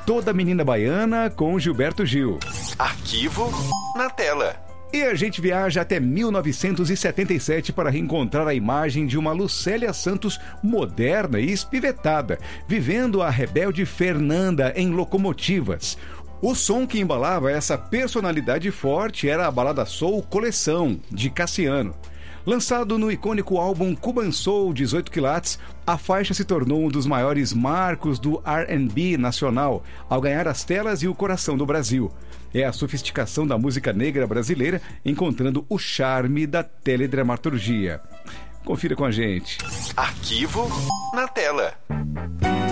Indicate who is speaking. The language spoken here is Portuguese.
Speaker 1: Toda Menina Baiana com Gilberto Gil.
Speaker 2: Arquivo na tela.
Speaker 1: E a gente viaja até 1977 para reencontrar a imagem de uma Lucélia Santos moderna e espivetada, vivendo a rebelde Fernanda em Locomotivas. O som que embalava essa personalidade forte era a balada soul Coleção, de Cassiano. Lançado no icônico álbum Cuban Soul 18 Quilates, a faixa se tornou um dos maiores marcos do R&B nacional, ao ganhar as telas e o coração do Brasil. É a sofisticação da música negra brasileira encontrando o charme da teledramaturgia. Confira com a gente.
Speaker 2: Arquivo na tela.